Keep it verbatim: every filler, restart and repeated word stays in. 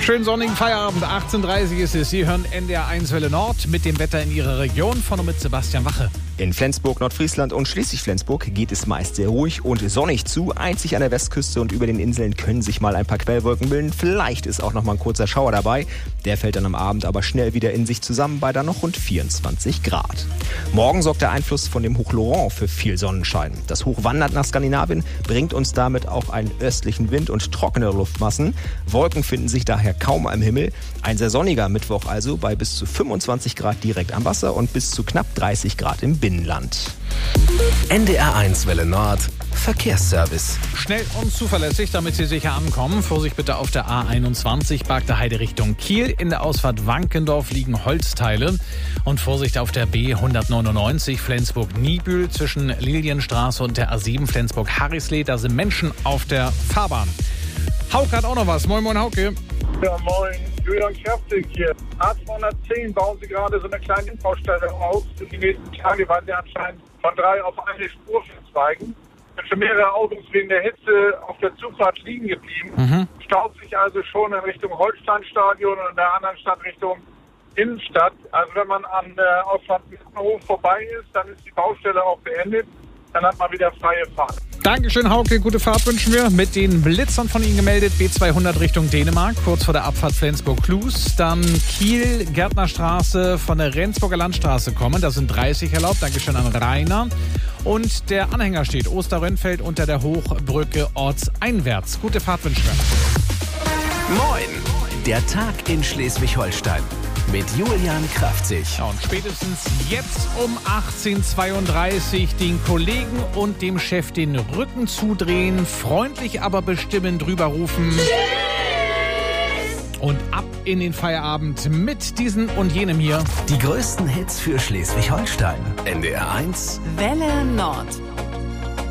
Schönen sonnigen Feierabend, achtzehn Uhr dreißig ist es. Sie hören N D R eins Welle Nord mit dem Wetter in Ihrer Region, von und mit Sebastian Wache. In Flensburg, Nordfriesland und Schleswig-Flensburg geht es meist sehr ruhig und sonnig zu. Einzig an der Westküste und über den Inseln können sich mal ein paar Quellwolken bilden. Vielleicht ist auch noch mal ein kurzer Schauer dabei. Der fällt dann am Abend aber schnell wieder in sich zusammen bei dann noch rund vierundzwanzig Grad. Morgen sorgt der Einfluss von dem Hoch Laurent für viel Sonnenschein. Das Hoch wandert nach Skandinavien, bringt uns damit auch einen östlichen Wind und trockene Luftmassen. Wolken finden sich daher kaum am Himmel. Ein sehr sonniger Mittwoch also bei bis zu fünfundzwanzig Grad direkt am Wasser und bis zu knapp dreißig Grad im Binnenland. N D R eins Welle Nord Verkehrsservice. Schnell und zuverlässig, damit Sie sicher ankommen. Vorsicht bitte auf der A einundzwanzig, Bargter Heide Richtung Kiel. In der Ausfahrt Wankendorf liegen Holzteile. Und Vorsicht auf der B hundertneunundneunzig, Flensburg-Niebüll zwischen Lilienstraße und der A sieben Flensburg-Harrisley. Da sind Menschen auf der Fahrbahn. Hauke hat auch noch was. Moin, moin, Hauke. Ja, moin. Julian Kraftig hier. A zweihundertzehn bauen sie gerade so eine kleine Inbaustelle aus. Für die nächsten Tage, weil sie anscheinend von drei auf eine Spur verzweigen. Sind schon mehrere Autos wegen der Hitze auf der Zufahrt liegen geblieben. Mhm. Staut sich also schon in Richtung Holsteinstadion und in der anderen Stadt Richtung Innenstadt. Also wenn man an der Ausfahrt Hof vorbei ist, dann ist die Baustelle auch beendet. Dann hat man wieder freie Fahrt. Dankeschön, Hauke. Gute Fahrt wünschen wir. Mit den Blitzern von Ihnen gemeldet. B zweihundert Richtung Dänemark, kurz vor der Abfahrt Flensburg-Klus. Dann Kiel, Gärtnerstraße von der Rendsburger Landstraße kommen. Da sind dreißig erlaubt. Dankeschön an Rainer. Und der Anhänger steht Osterrönfeld unter der Hochbrücke ortseinwärts. Gute Fahrt wünschen wir. Moin! Der Tag in Schleswig-Holstein. Mit Julian Kraftig. Ja, und spätestens jetzt um achtzehn Uhr zweiunddreißig den Kollegen und dem Chef den Rücken zudrehen, freundlich aber bestimmend drüber rufen. Tschüss! Und ab in den Feierabend mit diesem und jenem hier. Die größten Hits für Schleswig-Holstein. N D R eins Welle Nord.